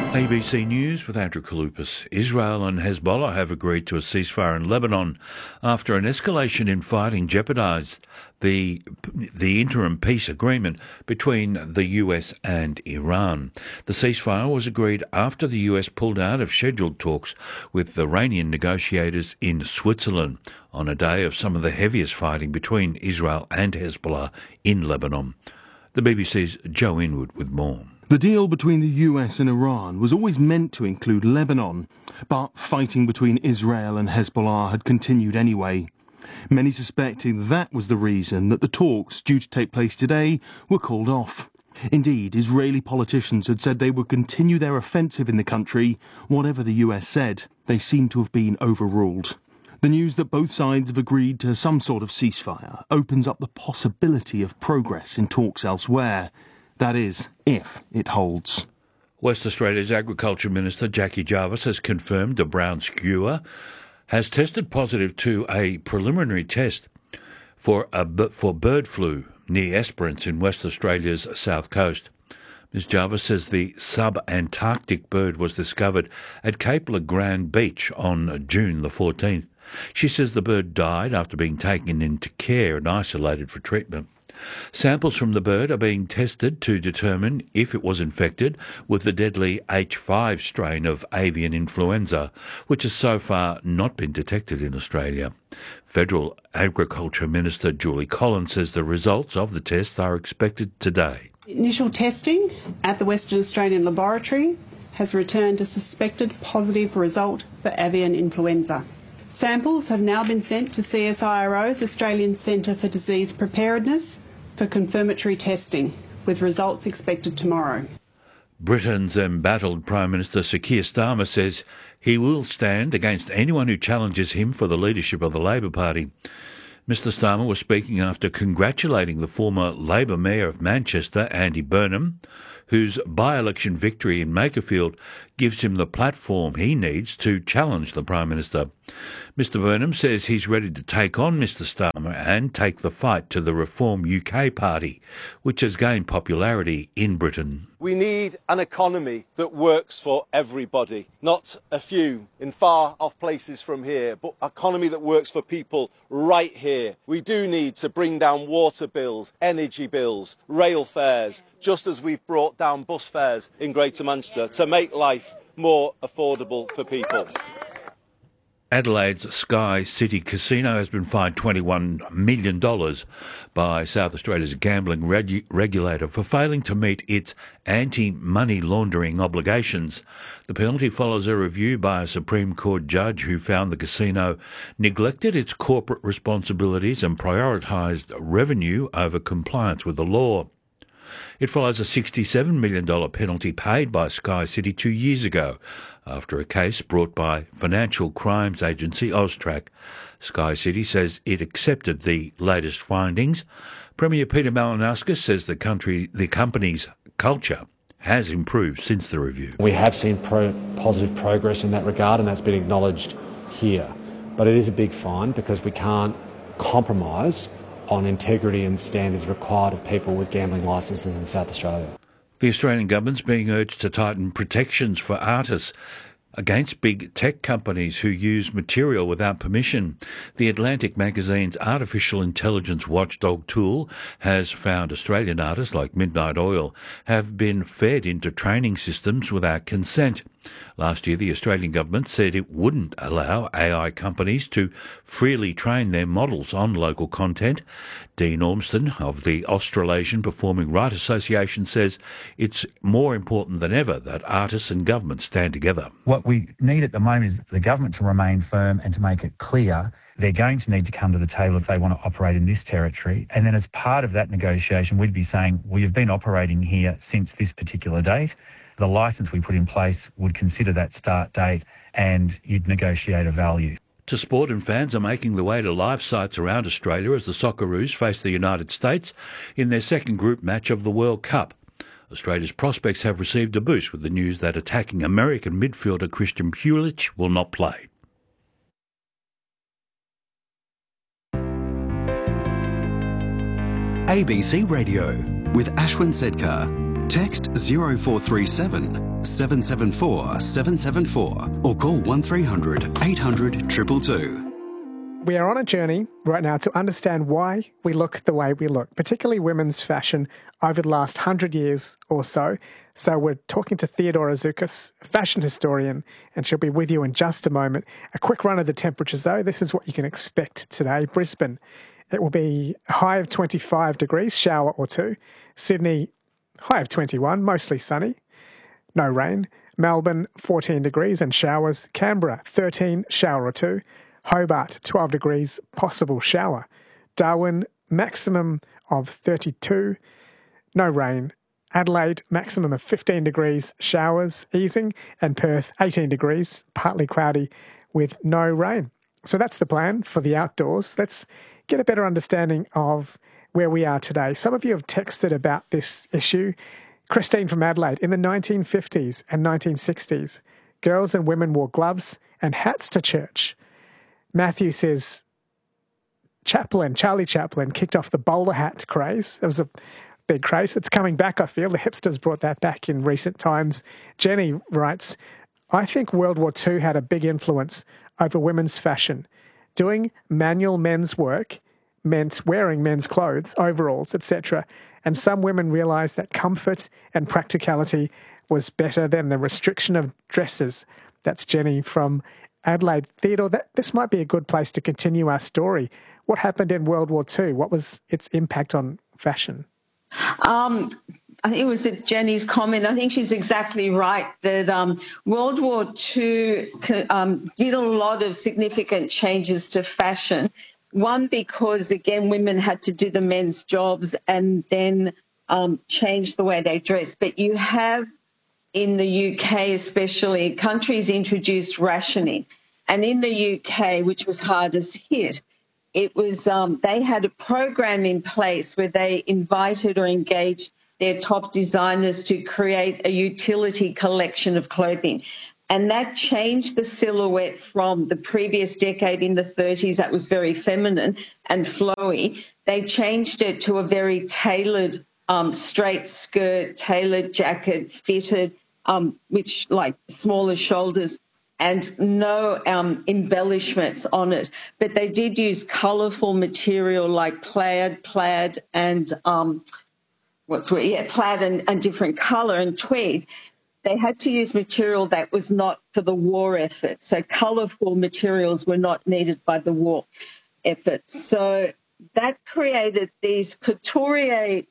ABC News with Andrew Kaloupas. Israel and Hezbollah have agreed to a ceasefire in Lebanon after an escalation in fighting jeopardised the interim peace agreement between the US and Iran. The ceasefire was agreed after the US pulled out of scheduled talks with Iranian negotiators in Switzerland on a day of some of the heaviest fighting between Israel and Hezbollah in Lebanon. The BBC's Joe Inwood with more. The deal between the US and Iran was always meant to include Lebanon, but fighting between Israel and Hezbollah had continued anyway. Many suspecting that was the reason that the talks due to take place today were called off. Indeed, Israeli politicians had said they would continue their offensive in the country, whatever the US said. They seem to have been overruled. The news that both sides have agreed to some sort of ceasefire opens up the possibility of progress in talks elsewhere. That is, if it holds. West Australia's Agriculture Minister Jackie Jarvis has confirmed a brown skua has tested positive to a preliminary test for bird flu near Esperance in West Australia's south coast. Ms Jarvis says the sub-Antarctic bird was discovered at Cape Le Grand Beach on June the 14th. She says the bird died after being taken into care and isolated for treatment. Samples from the bird are being tested to determine if it was infected with the deadly H5 strain of avian influenza, which has so far not been detected in Australia. Federal Agriculture Minister Julie Collins says the results of the tests are expected today. Initial testing at the Western Australian Laboratory has returned a suspected positive result for avian influenza. Samples have now been sent to CSIRO's Australian Centre for Disease Preparedness for confirmatory testing, with results expected tomorrow. Britain's embattled Prime Minister Sir Keir Starmer says he will stand against anyone who challenges him for the leadership of the Labor Party. Mr Starmer was speaking after congratulating the former Labor Mayor of Manchester, Andy Burnham, whose by-election victory in Makerfield gives him the platform he needs to challenge the Prime Minister. Mr Burnham says he's ready to take on Mr Starmer and take the fight to the Reform UK party, which has gained popularity in Britain. We need an economy that works for everybody, not a few in far-off places from here, but an economy that works for people right here. We do need to bring down water bills, energy bills, rail fares, just as we've brought down bus fares in Greater Manchester to make life more affordable for people. Adelaide's Sky City Casino has been fined $21 million by South Australia's gambling regulator for failing to meet its anti-money laundering obligations. The penalty follows a review by a Supreme Court judge who found the casino neglected its corporate responsibilities and prioritised revenue over compliance with the law. It follows a $67 million penalty paid by Sky City 2 years ago after a case brought by financial crimes agency Austrac. Sky City says it accepted the latest findings. Premier Peter Malinauskas says the company's culture has improved since the review. We have seen positive progress in that regard, and that's been acknowledged here. But it is a big fine because we can't compromise on integrity and standards required of people with gambling licences in South Australia. The Australian government's being urged to tighten protections for artists against big tech companies who use material without permission. The Atlantic magazine's artificial intelligence watchdog tool has found Australian artists like Midnight Oil have been fed into training systems without consent. Last year, the Australian government said it wouldn't allow AI companies to freely train their models on local content. Dean Ormston of the Australasian Performing Rights Association says it's more important than ever that artists and government stand together. What we need at the moment is the government to remain firm and to make it clear they're going to need to come to the table if they want to operate in this territory. And then as part of that negotiation, we'd be saying, well, you've been operating here since this particular date. The licence we put in place would consider that start date and you'd negotiate a value. To sport, and fans are making their way to live sites around Australia as the Socceroos face the United States in their second group match of the World Cup. Australia's prospects have received a boost with the news that attacking American midfielder Christian Pulisic will not play. ABC Radio with Ashwin Sedkar. Text 0437 774 774 or call 1300 800 222. We are on a journey right now to understand why we look the way we look, particularly women's fashion over the last 100 years or so. So we're talking to Theodora Zoukis, fashion historian, and she'll be with you in just a moment. A quick run of the temperatures, though. This is what you can expect today. Brisbane, it will be a high of 25 degrees, shower or two. Sydney, high of 21, mostly sunny, no rain. Melbourne, 14 degrees and showers. Canberra, 13, shower or two. Hobart, 12 degrees, possible shower. Darwin, maximum of 32, no rain. Adelaide, maximum of 15 degrees, showers, easing. And Perth, 18 degrees, partly cloudy with no rain. So that's the plan for the outdoors. Let's get a better understanding of where we are today. Some of you have texted about this issue. Christine from Adelaide, in the 1950s and 1960s, girls and women wore gloves and hats to church. Matthew says Charlie Chaplin kicked off the bowler hat craze. It was a big craze. It's coming back, I feel. The hipsters brought that back in recent times. Jenny writes, I think World War II had a big influence over women's fashion. Doing manual men's work meant wearing men's clothes, overalls, etc. And some women realised that comfort and practicality was better than the restriction of dresses. That's Jenny from Adelaide. Theodore, this might be a good place to continue our story. What happened in World War II? What was its impact on fashion? I think it was Jenny's comment. I think she's exactly right that World War II did a lot of significant changes to fashion. One, because, again, women had to do the men's jobs and then change the way they dress. But you have, in the UK especially, countries introduced rationing. And in the UK, which was hardest hit, it was they had a program in place where they invited or engaged their top designers to create a utility collection of clothing. And that changed the silhouette from the previous decade in the 30s. That was very feminine and flowy. They changed it to a very tailored straight skirt, tailored jacket, fitted, which like smaller shoulders and no embellishments on it. But they did use colourful material like plaid and plaid and different colour and tweed. They had to use material that was not for the war effort. So colourful materials were not needed by the war effort. So that created these couturier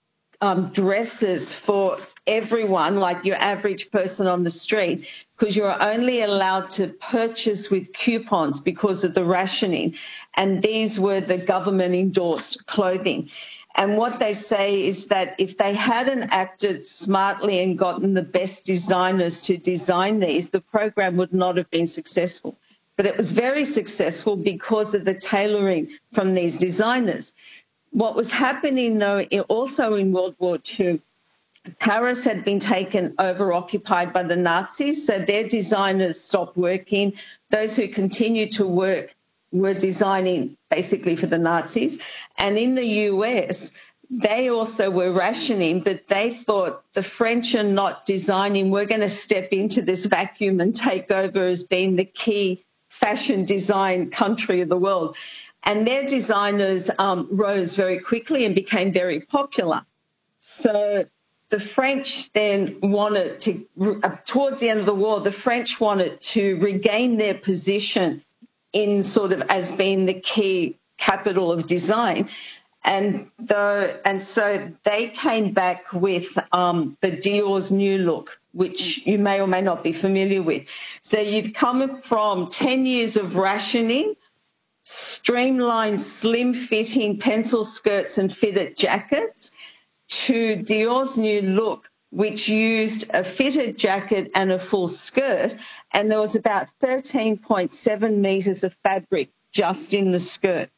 dresses for everyone, like your average person on the street, because you're only allowed to purchase with coupons because of the rationing. And these were the government-endorsed clothing. And what they say is that if they hadn't acted smartly and gotten the best designers to design these, the program would not have been successful. But it was very successful because of the tailoring from these designers. What was happening, though, also in World War II, Paris had been taken over, occupied by the Nazis, so their designers stopped working. Those who continued to work were designing basically for the Nazis. And in the US, they also were rationing, but they thought the French are not designing. We're going to step into this vacuum and take over as being the key fashion design country of the world. And their designers rose very quickly and became very popular. So the French then wanted to, towards the end of the war, the French wanted to regain their position in sort of as being the key capital of design. And so they came back with the Dior's New Look, which you may or may not be familiar with. So you've come from 10 years of rationing, streamlined, slim-fitting pencil skirts and fitted jackets, to Dior's New Look, which used a fitted jacket and a full skirt, and there was about 13.7 metres of fabric just in the skirt.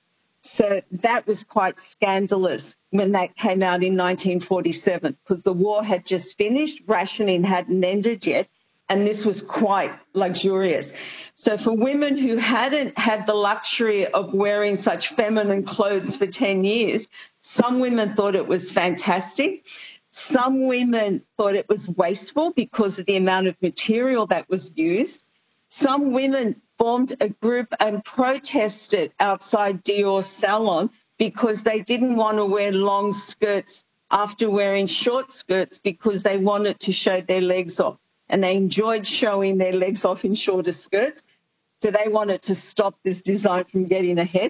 So that was quite scandalous when that came out in 1947, because the war had just finished, rationing hadn't ended yet, and this was quite luxurious. So for women who hadn't had the luxury of wearing such feminine clothes for 10 years, some women thought it was fantastic. Some women thought it was wasteful because of the amount of material that was used. Some women formed a group and protested outside Dior's salon because they didn't want to wear long skirts after wearing short skirts because they wanted to show their legs off. And they enjoyed showing their legs off in shorter skirts. So they wanted to stop this design from getting ahead.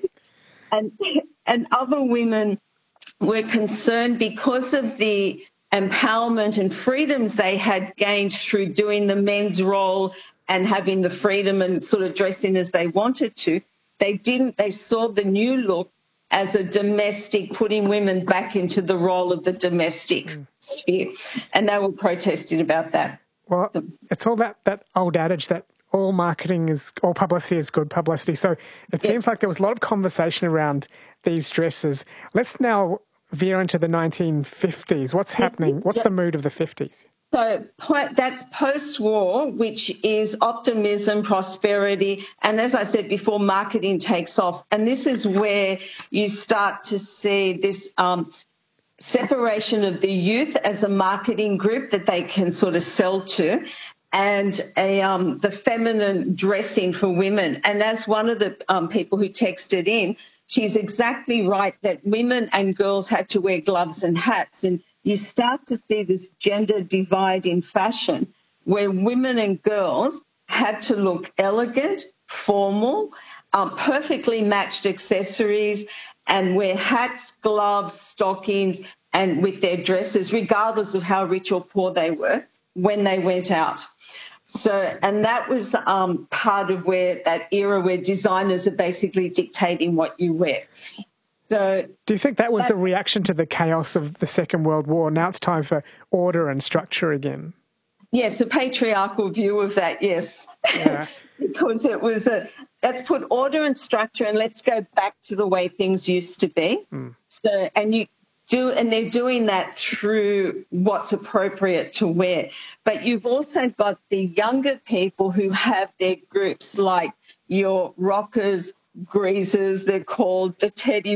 And other women were concerned because of the empowerment and freedoms they had gained through doing the men's role and having the freedom and sort of dressing as they wanted to. They saw the new look as a domestic, putting women back into the role of the domestic sphere. And they were protesting about that. Well, it's all that old adage that all publicity is good publicity. So it seems like there was a lot of conversation around these dresses. Let's now veer into the 1950s. What's happening? What's the mood of the 50s? So that's post-war, which is optimism, prosperity, and as I said before, marketing takes off. And this is where you start to see this separation of the youth as a marketing group that they can sort of sell to, and the feminine dressing for women. And that's one of the people who texted in. She's exactly right that women and girls had to wear gloves and hats. And you start to see this gender divide in fashion where women and girls had to look elegant, formal, perfectly matched accessories, and wear hats, gloves, stockings, and with their dresses, regardless of how rich or poor they were, when they went out. So, and that was part of that era where designers are basically dictating what you wear. So, do you think that was a reaction to the chaos of the Second World War? Now it's time for order and structure again. Yes, a patriarchal view of that, yes. Yeah. Because it was let's put order and structure and let's go back to the way things used to be. So, and they're doing that through what's appropriate to wear. But you've also got the younger people who have their groups like your rockers, greasers, they're called the teddy